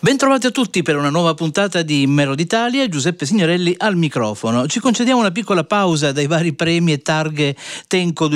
Bentrovati a tutti per una nuova puntata di Melody Italia. Giuseppe Signorelli al microfono. Ci concediamo una piccola pausa dai vari premi e targhe Tenco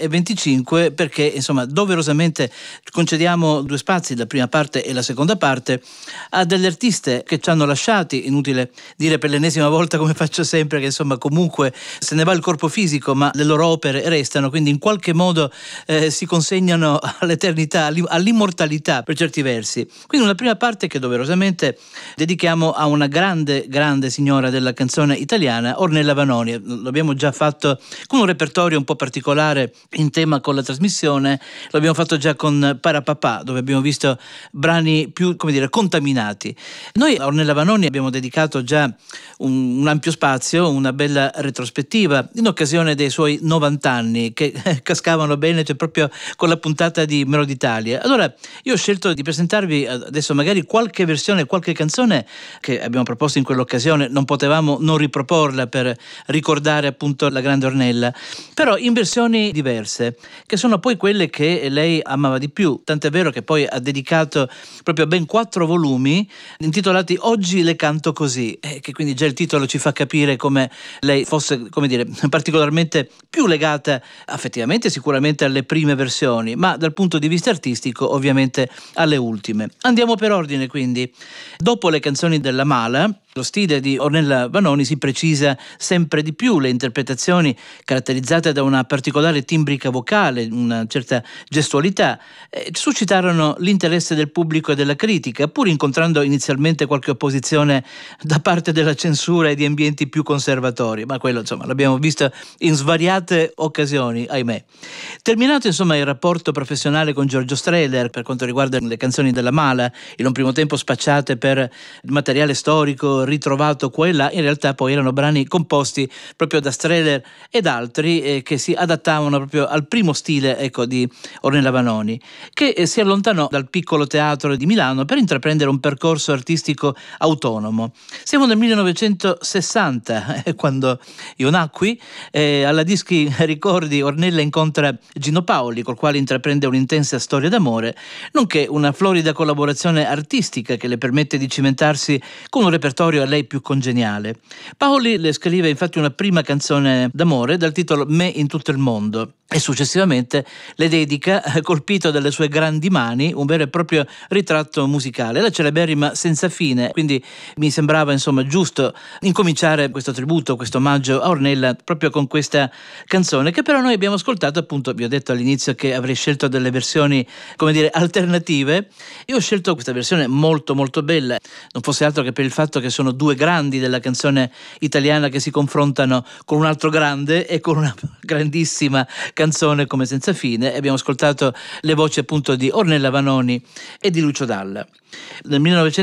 2025 perché, insomma, doverosamente concediamo due spazi, la prima parte e la seconda parte, a delle artiste che ci hanno lasciati. Inutile dire per l'ennesima volta, come faccio sempre, che insomma comunque se ne va il corpo fisico, ma le loro opere restano, quindi in qualche modo si consegnano all'eternità, all'immortalità per certi versi. Quindi una prima parte che doverosamente dedichiamo a una grande signora della canzone italiana, Ornella Vanoni. Lo abbiamo già fatto con un repertorio un po' particolare in tema con la trasmissione, lo abbiamo fatto già con Parapapà, dove abbiamo visto brani più, come dire, contaminati. Noi a Ornella Vanoni abbiamo dedicato già un ampio spazio, una bella retrospettiva in occasione dei suoi 90 anni che cascavano bene, cioè proprio con la puntata di Melody Italia. Allora io ho scelto di presentarvi adesso magari qualche versione, qualche canzone che abbiamo proposto in quell'occasione, non potevamo non riproporla per ricordare appunto la grande Ornella, però in versioni diverse, che sono poi quelle che lei amava di più, tant'è vero che poi ha dedicato proprio ben 4 volumi intitolati Oggi le canto così, che quindi già il titolo ci fa capire come lei fosse, come dire, particolarmente più legata affettivamente sicuramente alle prime versioni, ma dal punto di vista artistico ovviamente alle ultime. Andiamo per ordine quindi. Dopo le canzoni della Mala, lo stile di Ornella Vanoni si precisa sempre di più, le interpretazioni caratterizzate da una particolare timbrica vocale, una certa gestualità, suscitarono l'interesse del pubblico e della critica, pur incontrando inizialmente qualche opposizione da parte della censura e di ambienti più conservatori, ma quello insomma l'abbiamo visto in svariate occasioni, ahimè. Terminato insomma il rapporto professionale con Giorgio Strehler per quanto riguarda le canzoni della Mala, in un primo tempo spacciate per materiale storico ritrovato qua e là, in realtà poi erano brani composti proprio da Strehler ed altri che si adattavano proprio al primo stile, ecco, di Ornella Vanoni, che si allontanò dal piccolo teatro di Milano per intraprendere un percorso artistico autonomo. Siamo nel 1960, quando io nacqui, alla Dischi Ricordi Ornella incontra Gino Paoli, col quale intraprende un'intensa storia d'amore, nonché una florida collaborazione artistica che le permette di cimentarsi con un repertorio a lei più congeniale. Paoli le scrive infatti una prima canzone d'amore dal titolo Me in tutto il mondo e successivamente le dedica, colpito dalle sue grandi mani, un vero e proprio ritratto musicale, la celeberrima Senza fine. Quindi mi sembrava insomma giusto incominciare questo tributo, questo omaggio a Ornella proprio con questa canzone, che però noi abbiamo ascoltato. Appunto vi ho detto all'inizio che avrei scelto delle versioni, come dire, alternative. Io ho scelto questa versione molto bella, non fosse altro che per il fatto che sono due grandi della canzone italiana che si confrontano con un altro grande e con una grandissima canzone come Senza fine. Abbiamo ascoltato le voci appunto di Ornella Vanoni e di Lucio Dalla. Nel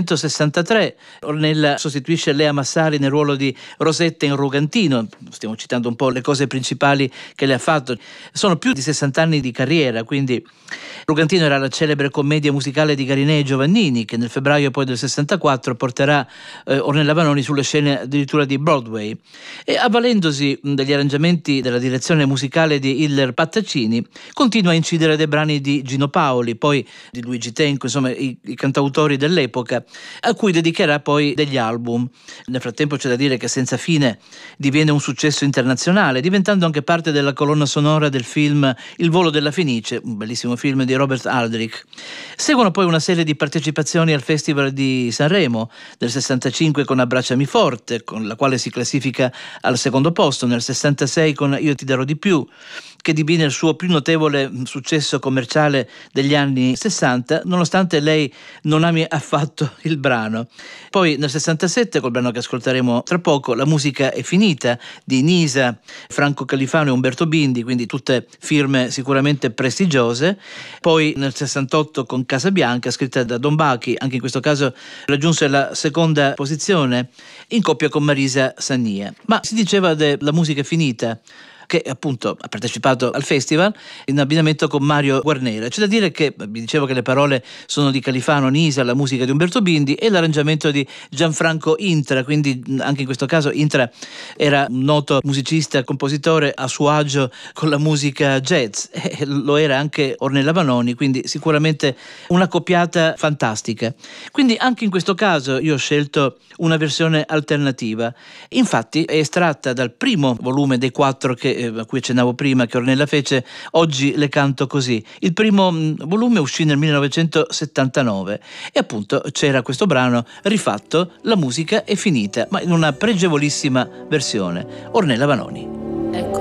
1963 Ornella sostituisce Lea Massari nel ruolo di Rosetta in Rugantino. Stiamo citando un po' le cose principali che le ha fatto. Sono più di 60 anni di carriera, quindi Rugantino era la celebre commedia musicale di Garinè e Giovannini, che nel febbraio poi del 64 porterà Ornella Vanoni sulle scene addirittura di Broadway, e avvalendosi degli arrangiamenti della direzione musicale di Hiller Pattaccini continua a incidere dei brani di Gino Paoli, poi di Luigi Tenco, insomma i cantautori dell'epoca, a cui dedicherà poi degli album. Nel frattempo c'è da dire che Senza fine diviene un successo internazionale, diventando anche parte della colonna sonora del film Il volo della Fenice, un bellissimo film di Robert Aldrich. Seguono poi una serie di partecipazioni al Festival di Sanremo del 65 con Abbracciami forte, con la quale si classifica al secondo posto, nel 66 con Io ti darò di più, che diviene il suo più notevole successo commerciale degli anni 60, nonostante lei non ami affatto il brano. Poi nel 67, col brano che ascolteremo tra poco, La musica è finita, di Nisa, Franco Califano e Umberto Bindi, quindi tutte firme sicuramente prestigiose. Poi nel 68 con Casabianca, scritta da Don Bachi, anche in questo caso raggiunse la seconda posizione in coppia con Marisa Sania. Ma si diceva della musica è finita, che appunto ha partecipato al festival in abbinamento con Mario Guarnera. C'è da dire che, vi dicevo che le parole sono di Califano Nisa, la musica di Umberto Bindi e l'arrangiamento di Gianfranco Intra, quindi anche in questo caso Intra era un noto musicista, compositore a suo agio con la musica jazz, e lo era anche Ornella Vanoni, quindi sicuramente una coppiata fantastica. Quindi anche in questo caso io ho scelto una versione alternativa. Infatti è estratta dal primo volume dei 4 a cui accennavo prima, che Ornella fece, Oggi le canto così. Il primo volume uscì nel 1979 e appunto c'era questo brano rifatto, La musica è finita, ma in una pregevolissima versione. Ornella Vanoni. Ecco